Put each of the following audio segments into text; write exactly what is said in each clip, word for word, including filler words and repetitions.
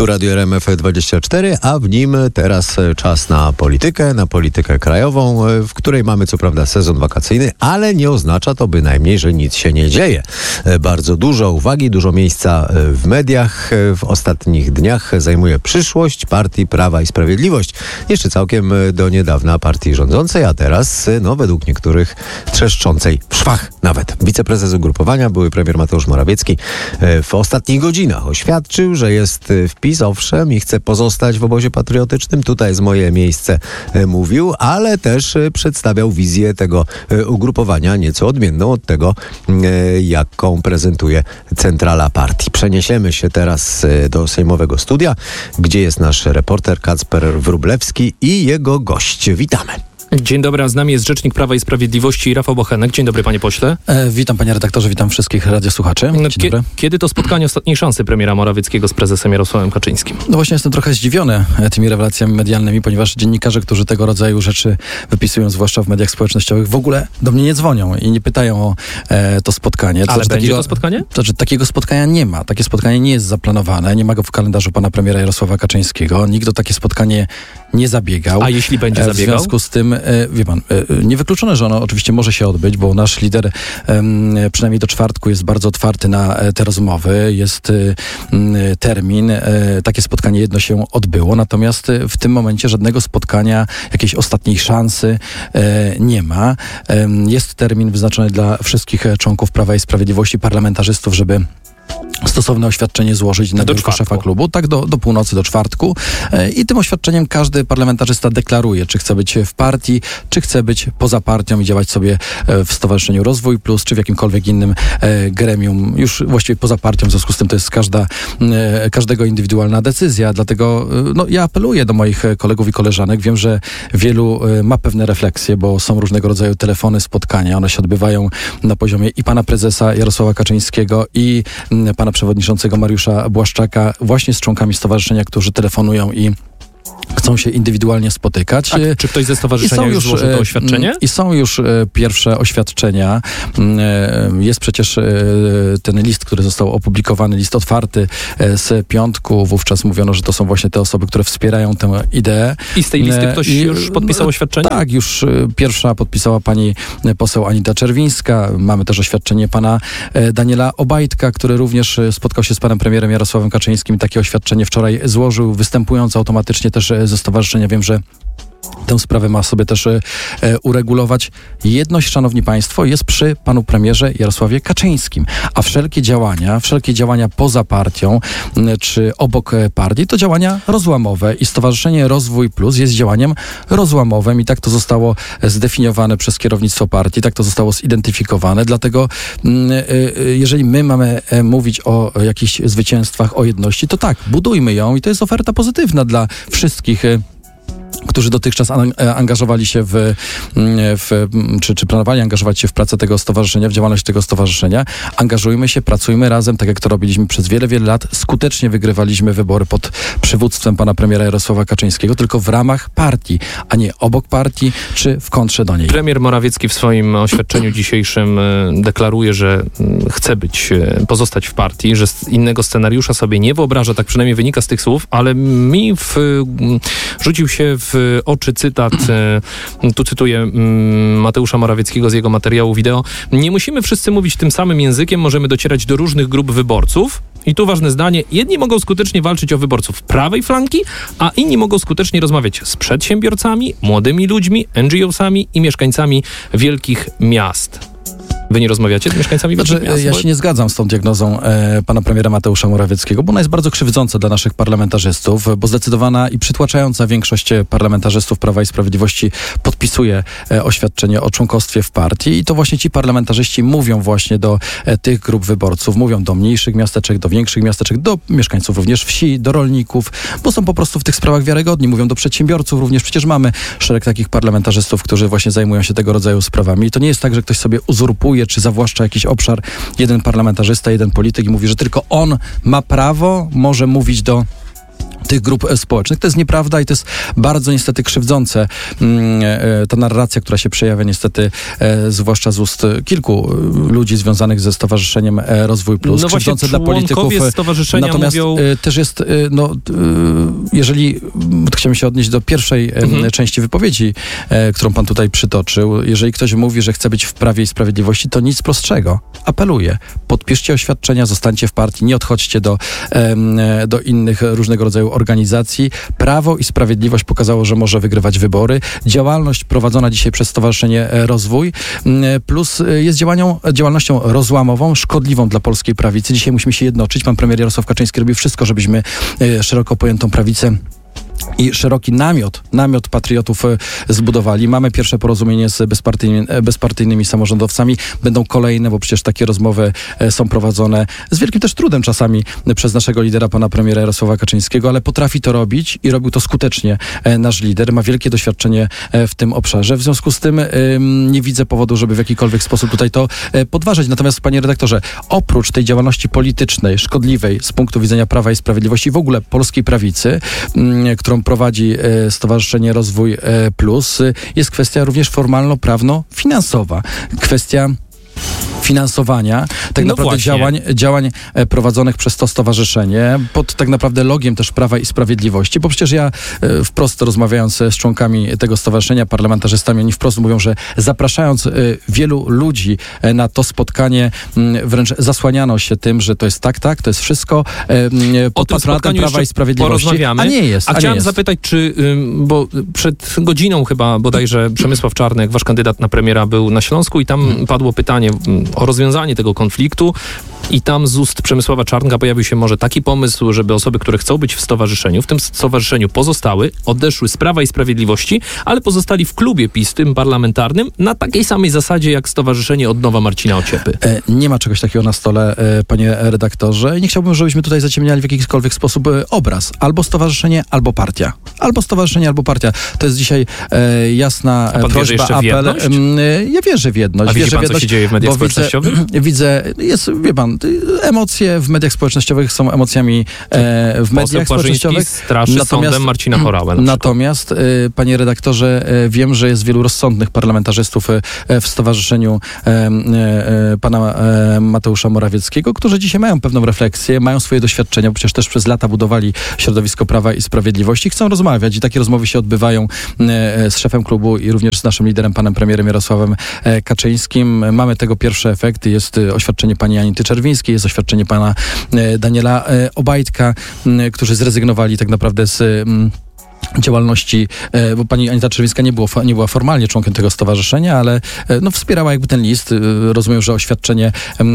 Tu Radio R M F dwadzieścia cztery, a w nim teraz czas na politykę, na politykę krajową, w której mamy co prawda sezon wakacyjny, ale nie oznacza to bynajmniej, że nic się nie dzieje. Bardzo dużo uwagi, dużo miejsca w mediach w ostatnich dniach zajmuje przyszłość partii Prawa i Sprawiedliwość. Jeszcze całkiem do niedawna partii rządzącej, a teraz, no według niektórych, trzeszczącej w szwach nawet. Wiceprezes ugrupowania, były premier Mateusz Morawiecki w ostatnich godzinach oświadczył, że jest w PiS, owszem, i chce pozostać w obozie patriotycznym. Tutaj jest moje miejsce, mówił, ale też przedstawiał wizję tego ugrupowania nieco odmienną od tego, jaką prezentuje centrala partii. Przeniesiemy się teraz do sejmowego studia, gdzie jest nasz reporter Kacper Wróblewski i jego gość. Witamy. Dzień dobry, a z nami jest rzecznik Prawa i Sprawiedliwości Rafał Bochenek. Dzień dobry, panie pośle. E, witam, panie redaktorze, witam wszystkich radiosłuchaczy. Dzień Kie- dobry. Kiedy to spotkanie ostatniej szansy premiera Morawieckiego z prezesem Jarosławem Kaczyńskim? No właśnie jestem trochę zdziwiony tymi rewelacjami medialnymi, ponieważ dziennikarze, którzy tego rodzaju rzeczy wypisują, zwłaszcza w mediach społecznościowych, w ogóle do mnie nie dzwonią i nie pytają o e, to spotkanie. To Ale znaczy, będzie takiego, to spotkanie? To znaczy, takiego spotkania nie ma. Takie spotkanie nie jest zaplanowane. Nie ma go w kalendarzu pana premiera Jarosława Kaczyńskiego. Nikt o takie spotkanie nie zabiegał. A jeśli będzie zabiegał? W związku z tym, e, wie pan, e, niewykluczone, że ono oczywiście może się odbyć, bo nasz lider em, przynajmniej do czwartku jest bardzo otwarty na e, te rozmowy. Jest e, termin. E, takie spotkanie jedno się odbyło. Natomiast e, w tym momencie żadnego spotkania, jakiejś ostatniej szansy e, nie ma. E, jest termin wyznaczony dla wszystkich członków Prawa i Sprawiedliwości, parlamentarzystów, żeby stosowne oświadczenie złożyć na biurko szefa klubu, tak do, do północy, do czwartku. E, I tym oświadczeniem każdy parlamentarzysta deklaruje, czy chce być w partii, czy chce być poza partią i działać sobie e, w Stowarzyszeniu Rozwój Plus, czy w jakimkolwiek innym e, gremium, już właściwie poza partią, w związku z tym to jest każda, e, każdego indywidualna decyzja. Dlatego e, no, ja apeluję do moich kolegów i koleżanek. Wiem, że wielu e, ma pewne refleksje, bo są różnego rodzaju telefony, spotkania. One się odbywają na poziomie i pana prezesa Jarosława Kaczyńskiego, i m, pana przewodniczącego Mariusza Błaszczaka, właśnie z członkami stowarzyszenia, którzy telefonują i chcą się indywidualnie spotykać. A czy ktoś ze stowarzyszenia już złożył to oświadczenie? I są już e, pierwsze oświadczenia. E, jest przecież e, ten list, który został opublikowany, list otwarty e, z piątku. Wówczas mówiono, że to są właśnie te osoby, które wspierają tę ideę. I z tej listy ktoś e, już podpisał oświadczenie? Tak, już e, pierwsza podpisała pani poseł Anita Czerwińska. Mamy też oświadczenie pana e, Daniela Obajtka, który również spotkał się z panem premierem Jarosławem Kaczyńskim. Takie oświadczenie wczoraj złożył, występując automatycznie też ze stowarzyszenia. Wiem, że tę sprawę ma sobie też e, uregulować. Jedność, szanowni państwo, jest przy panu premierze Jarosławie Kaczyńskim. A wszelkie działania, wszelkie działania poza partią m, czy obok partii, to działania rozłamowe. I Stowarzyszenie Rozwój Plus jest działaniem rozłamowym i tak to zostało zdefiniowane przez kierownictwo partii, tak to zostało zidentyfikowane. Dlatego m, e, jeżeli my mamy e, mówić o jakichś zwycięstwach, o jedności, to tak, budujmy ją i to jest oferta pozytywna dla wszystkich, e, którzy dotychczas angażowali się w, w czy, czy planowali angażować się w pracę tego stowarzyszenia, w działalność tego stowarzyszenia. Angażujmy się, pracujmy razem, tak jak to robiliśmy przez wiele, wiele lat. Skutecznie wygrywaliśmy wybory pod przywództwem pana premiera Jarosława Kaczyńskiego, tylko w ramach partii, a nie obok partii, czy w kontrze do niej. Premier Morawiecki w swoim oświadczeniu dzisiejszym deklaruje, że chce być, pozostać w partii, że innego scenariusza sobie nie wyobraża, tak przynajmniej wynika z tych słów, ale mi w, rzucił się w oczy cytat, tu cytuję Mateusza Morawieckiego z jego materiału wideo: nie musimy wszyscy mówić tym samym językiem, możemy docierać do różnych grup wyborców. I tu ważne zdanie: jedni mogą skutecznie walczyć o wyborców prawej flanki, a inni mogą skutecznie rozmawiać z przedsiębiorcami, młodymi ludźmi, en dżi osami i mieszkańcami wielkich miast. Wy nie rozmawiacie z mieszkańcami znaczy, wielkich miast? Ja się nie zgadzam z tą diagnozą e, pana premiera Mateusza Morawieckiego, bo ona jest bardzo krzywdząca dla naszych parlamentarzystów, bo zdecydowana i przytłaczająca większość parlamentarzystów Prawa i Sprawiedliwości podpisuje e, oświadczenie o członkostwie w partii i to właśnie ci parlamentarzyści mówią właśnie do e, tych grup wyborców, mówią do mniejszych miasteczek, do większych miasteczek, do mieszkańców również wsi, do rolników, bo są po prostu w tych sprawach wiarygodni, mówią do przedsiębiorców również. Przecież mamy szereg takich parlamentarzystów, którzy właśnie zajmują się tego rodzaju sprawami i to nie jest tak, że ktoś sobie uzurpuje czy zawłaszcza jakiś obszar, jeden parlamentarzysta, jeden polityk i mówi, że tylko on ma prawo, może mówić do tych grup społecznych. To jest nieprawda i to jest bardzo niestety krzywdzące. Ta narracja, która się przejawia niestety, zwłaszcza z ust kilku ludzi związanych ze Stowarzyszeniem Rozwój Plus. No krzywdzące dla polityków. Stowarzyszenia Natomiast mówią... też jest, no, jeżeli chciałbym się odnieść do pierwszej mhm. części wypowiedzi, którą pan tutaj przytoczył, jeżeli ktoś mówi, że chce być w Prawie i Sprawiedliwości, to nic prostszego. Apeluję, podpiszcie oświadczenia, zostańcie w partii, nie odchodźcie do, do innych różnego rodzaju organizacji. Prawo i Sprawiedliwość pokazało, że może wygrywać wybory. Działalność prowadzona dzisiaj przez Stowarzyszenie Rozwój Plus jest działanią, działalnością rozłamową, szkodliwą dla polskiej prawicy. Dzisiaj musimy się jednoczyć. Pan premier Jarosław Kaczyński robi wszystko, żebyśmy szeroko pojętą prawicę i szeroki namiot, namiot patriotów zbudowali. Mamy pierwsze porozumienie z bezpartyjnymi, bezpartyjnymi samorządowcami. Będą kolejne, bo przecież takie rozmowy są prowadzone z wielkim też trudem czasami przez naszego lidera, pana premiera Jarosława Kaczyńskiego, ale potrafi to robić i robił to skutecznie nasz lider. Ma wielkie doświadczenie w tym obszarze. W związku z tym nie widzę powodu, żeby w jakikolwiek sposób tutaj to podważać. Natomiast, panie redaktorze, oprócz tej działalności politycznej, szkodliwej z punktu widzenia Prawa i Sprawiedliwości i w ogóle polskiej prawicy, którą prowadzi Stowarzyszenie Rozwój Plus, jest kwestia również formalno-prawno-finansowa. Kwestia finansowania tak no naprawdę właśnie. działań, działań prowadzonych przez to stowarzyszenie pod tak naprawdę logiem też Prawa i Sprawiedliwości, bo przecież ja wprost rozmawiając z członkami tego stowarzyszenia, parlamentarzystami, oni wprost mówią, że zapraszając wielu ludzi na to spotkanie, wręcz zasłaniano się tym, że to jest tak, tak, to jest wszystko pod patronatem Prawa i Sprawiedliwości, a nie jest. A, a chciałem nie jest. zapytać, czy, bo przed godziną chyba bodajże Przemysław Czarnek, wasz kandydat na premiera, był na Śląsku i tam hmm. padło pytanie o rozwiązanie tego konfliktu i tam z ust Przemysława Czarnka pojawił się może taki pomysł, żeby osoby, które chcą być w stowarzyszeniu, w tym stowarzyszeniu pozostały, odeszły z Prawa i Sprawiedliwości, ale pozostali w klubie PiS, tym parlamentarnym, na takiej samej zasadzie jak Stowarzyszenie Odnowa Marcina Ociepy. E, nie ma czegoś takiego na stole, e, panie redaktorze. I nie chciałbym, żebyśmy tutaj zaciemniali w jakikolwiek sposób e, obraz. Albo stowarzyszenie, albo partia. Albo stowarzyszenie, albo partia. To jest dzisiaj e, jasna A pan prośba, wierzy jeszcze w apel. jedność? E, ja wierzę w jedność. A widzi wierzę pan, w jedność, co się dzieje w mediach społecznościowych? Widzę, widzę, jest, wie pan, emocje w mediach społecznościowych są emocjami e, w mediach społecznościowych. straszy natomiast, sądem Marcina Horałę. Na natomiast, e, panie redaktorze, e, wiem, że jest wielu rozsądnych parlamentarzystów e, w stowarzyszeniu e, e, pana e, Mateusza Morawieckiego, którzy dzisiaj mają pewną refleksję, mają swoje doświadczenia, bo przecież też przez lata budowali środowisko Prawa i Sprawiedliwości, chcą rozmawiać i takie rozmowy się odbywają e, z szefem klubu i również z naszym liderem, panem premierem Jarosławem e, Kaczyńskim. Mamy tego pierwsze efekty. Jest oświadczenie pani Anity Czerwińskiej, jest oświadczenie pana e, Daniela e, Obajtka, m, którzy zrezygnowali tak naprawdę z m, działalności, bo pani Anita Czerwińska nie, było, nie była formalnie członkiem tego stowarzyszenia, ale no, wspierała jakby ten list. Rozumiem, że oświadczenie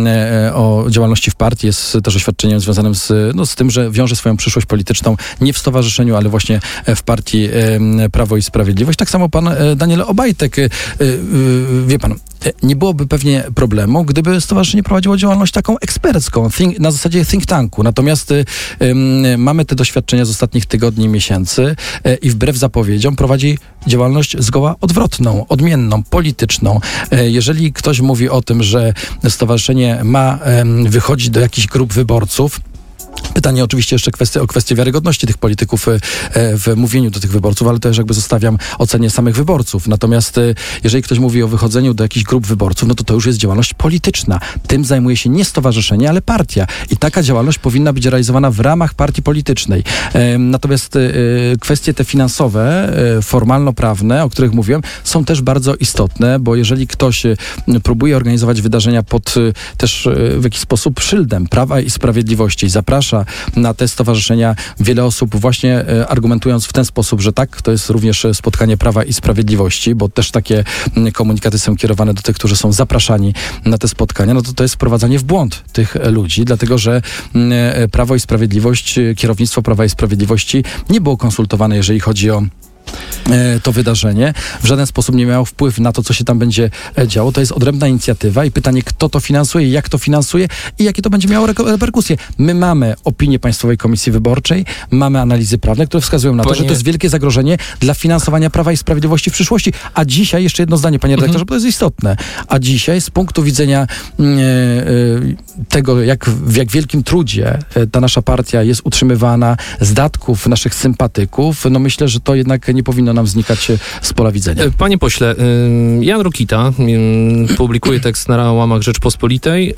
o działalności w partii jest też oświadczeniem związanym z, no, z tym, że wiąże swoją przyszłość polityczną nie w stowarzyszeniu, ale właśnie w partii Prawo i Sprawiedliwość. Tak samo pan Daniel Obajtek. Wie pan, nie byłoby pewnie problemu, gdyby stowarzyszenie prowadziło działalność taką ekspercką, think, na zasadzie think tanku. Natomiast y, y, mamy te doświadczenia z ostatnich tygodni i miesięcy y, i wbrew zapowiedziom prowadzi działalność zgoła odwrotną, odmienną, polityczną. Y, jeżeli ktoś mówi o tym, że stowarzyszenie ma y, wychodzić do jakichś grup wyborców, pytanie oczywiście jeszcze kwestie, o kwestię wiarygodności tych polityków w mówieniu do tych wyborców, ale to już jakby zostawiam ocenie samych wyborców. Natomiast jeżeli ktoś mówi o wychodzeniu do jakichś grup wyborców, no to to już jest działalność polityczna. Tym zajmuje się nie stowarzyszenie, ale partia. I taka działalność powinna być realizowana w ramach partii politycznej. Natomiast kwestie te finansowe, formalno-prawne, o których mówiłem, są też bardzo istotne, bo jeżeli ktoś próbuje organizować wydarzenia pod też w jakiś sposób szyldem Prawa i Sprawiedliwości i zaprasza na te stowarzyszenia wiele osób właśnie e, argumentując w ten sposób, że tak, to jest również spotkanie Prawa i Sprawiedliwości, bo też takie m, komunikaty są kierowane do tych, którzy są zapraszani na te spotkania, no to to jest wprowadzanie w błąd tych ludzi, dlatego że m, Prawo i Sprawiedliwość, kierownictwo Prawa i Sprawiedliwości nie było konsultowane, jeżeli chodzi o to wydarzenie, w żaden sposób nie miało wpływu na to, co się tam będzie działo. To jest odrębna inicjatywa i pytanie, kto to finansuje, jak to finansuje i jakie to będzie miało reperkusje. My mamy opinię Państwowej Komisji Wyborczej, mamy analizy prawne, które wskazują na to, Panie... że to jest wielkie zagrożenie dla finansowania Prawa i Sprawiedliwości w przyszłości. A dzisiaj, jeszcze jedno zdanie, panie redaktorze, mhm. bo to jest istotne, a dzisiaj z punktu widzenia e, e, tego, jak, w jak wielkim trudzie ta nasza partia jest utrzymywana, z datków naszych sympatyków, no myślę, że to jednak nie powinno nam znikać z pola widzenia. Panie pośle, Jan Rokita publikuje tekst na łamach Rzeczpospolitej,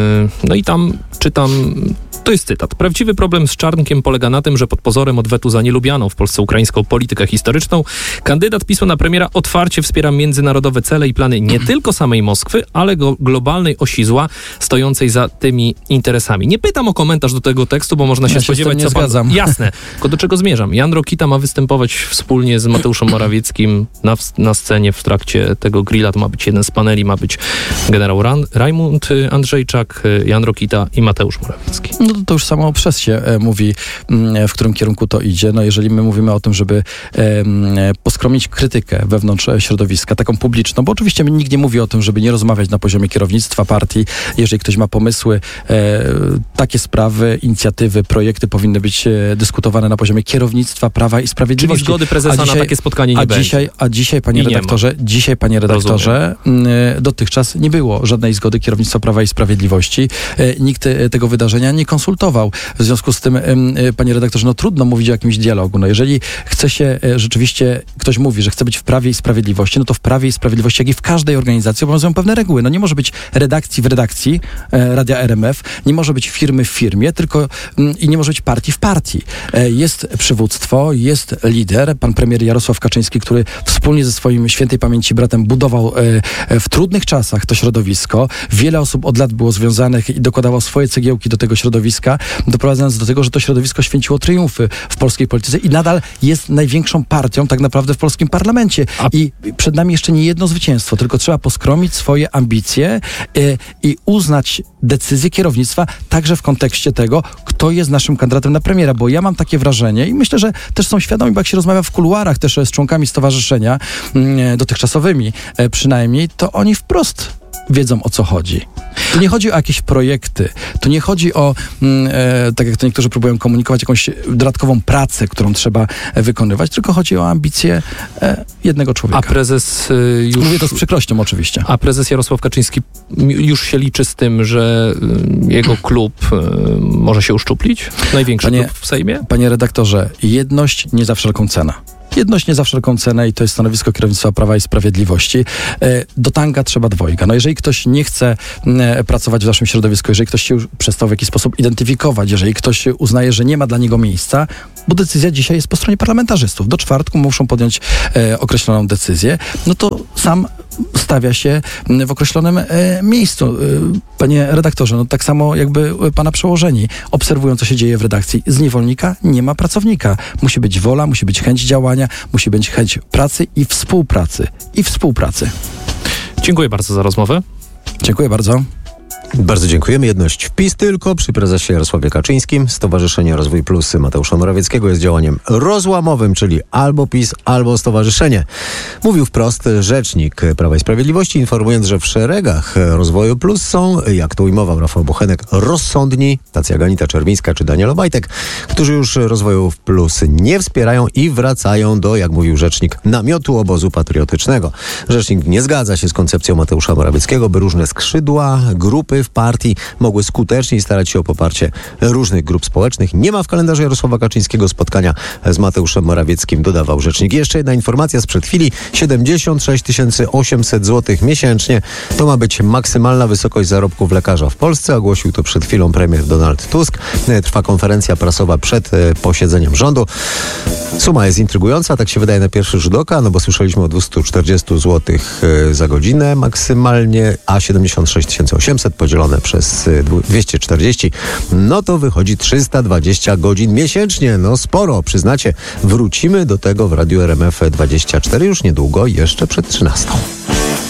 no i tam czytam, to jest cytat. Prawdziwy problem z Czarnkiem polega na tym, że pod pozorem odwetu za nielubianą w Polsce ukraińską politykę historyczną kandydat PiSu na premiera otwarcie wspiera międzynarodowe cele i plany nie tylko samej Moskwy, ale go globalnej osi zła stojącej za tymi interesami. Nie pytam o komentarz do tego tekstu, bo można się ja spodziewać, się co pan... zgadzam. Jasne. Tylko do czego zmierzam? Jan Rokita ma występować wspólnie z Mateuszem Morawieckim na, na scenie w trakcie tego grilla. To ma być jeden z paneli, ma być generał Ran, Rajmund Andrzejczak, Jan Rokita i Mateusz Morawiecki. No to, to już samo przez się e, mówi, m, w którym kierunku to idzie. No jeżeli my mówimy o tym, żeby e, m, poskromić krytykę wewnątrz środowiska, taką publiczną, bo oczywiście nikt nie mówi o tym, żeby nie rozmawiać na poziomie kierownictwa partii. Jeżeli ktoś ma pomysły, e, takie sprawy, inicjatywy, projekty powinny być e, dyskutowane na poziomie kierownictwa Prawa i Sprawiedliwości. Czyli zgody prezesa dzisiaj, na takie spotkanie nie a będzie. Dzisiaj, a dzisiaj, panie I redaktorze, dzisiaj, panie redaktorze, m, dotychczas nie było żadnej zgody kierownictwa Prawa i Sprawiedliwości. E, nikt e, tego wydarzenia nie konsultował. W związku z tym, e, panie redaktorze, no trudno mówić o jakimś dialogu. No jeżeli chce się e, rzeczywiście, ktoś mówi, że chce być w Prawie i Sprawiedliwości, no to w Prawie i Sprawiedliwości, jak i w każdej organizacji obowiązują pewne reguły. No nie może być redakcji w redakcji e, Radia R M F, nie może być firmy w firmie, tylko m, i nie może być partii w partii. E, jest przywództwo, jest lider, pan premier Jarosław Kaczyński, który wspólnie ze swoim świętej pamięci bratem budował e, w trudnych czasach to środowisko. Wiele osób od lat było związanych i dokładało swoje cegiełki do tego środowiska, doprowadzając do tego, że to środowisko święciło triumfy w polskiej polityce i nadal jest największą partią tak naprawdę w polskim parlamencie. A... I przed nami jeszcze nie jedno zwycięstwo, tylko trzeba poskromić swoje ambicje y, i uznać decyzję kierownictwa także w kontekście tego, kto jest naszym kandydatem na premiera, bo ja mam takie wrażenie i myślę, że też są świadomi, bo jak się rozmawia w kuluarach też z członkami stowarzyszenia, y, dotychczasowymi y, przynajmniej, to oni wprost wiedzą, o co chodzi. Tu nie chodzi o jakieś projekty, tu nie chodzi o, mm, e, tak jak to niektórzy próbują komunikować, jakąś dodatkową pracę, którą trzeba e, wykonywać, tylko chodzi o ambicje e, jednego człowieka. A prezes y, już... Mówię to z przykrością oczywiście. A prezes Jarosław Kaczyński już się liczy z tym, że y, jego klub y, może się uszczuplić? Największy Panie, klub w Sejmie? Panie redaktorze, jedność nie za wszelką cenę. Jedność nie za wszelką cenę i to jest stanowisko kierownictwa Prawa i Sprawiedliwości. Do tanga trzeba dwojga. No jeżeli ktoś nie chce pracować w naszym środowisku, jeżeli ktoś się już przestał w jakiś sposób identyfikować, jeżeli ktoś uznaje, że nie ma dla niego miejsca, bo decyzja dzisiaj jest po stronie parlamentarzystów. Do czwartku muszą podjąć e, określoną decyzję, no to sam stawia się w określonym e, miejscu. E, panie redaktorze, no tak samo jakby pana przełożeni obserwują, co się dzieje w redakcji. Z niewolnika nie ma pracownika. Musi być wola, musi być chęć działania, musi być chęć pracy i współpracy. I współpracy. Dziękuję bardzo za rozmowę. Dziękuję bardzo. Bardzo dziękujemy. Jedność wpis tylko przy prezesie Jarosławie Kaczyńskim. Stowarzyszenie Rozwój Plus Mateusza Morawieckiego jest działaniem rozłamowym, czyli albo PiS, albo stowarzyszenie. Mówił wprost rzecznik Prawa i Sprawiedliwości, informując, że w szeregach Rozwoju Plus są, jak to ujmował Rafał Bochenek, rozsądni, tacy jak Anita Czerwińska czy Daniel Obajtek, którzy już Rozwoju Plus nie wspierają i wracają do, jak mówił rzecznik, namiotu obozu patriotycznego. Rzecznik nie zgadza się z koncepcją Mateusza Morawieckiego, by różne skrzydła, grupy w partii mogły skuteczniej starać się o poparcie różnych grup społecznych. Nie ma w kalendarzu Jarosława Kaczyńskiego spotkania z Mateuszem Morawieckim, dodawał rzecznik. Jeszcze jedna informacja sprzed chwili. siedemdziesiąt sześć tysięcy osiemset złotych miesięcznie to ma być maksymalna wysokość zarobków lekarza w Polsce. Ogłosił to przed chwilą premier Donald Tusk. Trwa konferencja prasowa przed posiedzeniem rządu. Suma jest intrygująca, tak się wydaje na pierwszy rzut oka, no bo słyszeliśmy o dwieście czterdzieści złotych za godzinę maksymalnie, a siedemdziesiąt sześć tysięcy osiemset podzielone przez dwieście czterdzieści, no to wychodzi trzysta dwadzieścia godzin miesięcznie. No sporo, przyznacie. Wrócimy do tego w Radiu R M F dwadzieścia cztery już niedługo, jeszcze przed trzynastą.